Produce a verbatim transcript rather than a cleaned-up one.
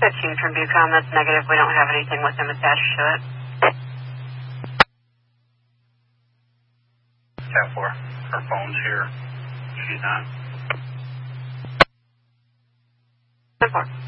Team from Bucom, that's negative. We don't have anything with him attached to it. ten four. Her phone's here. She's on. ten four.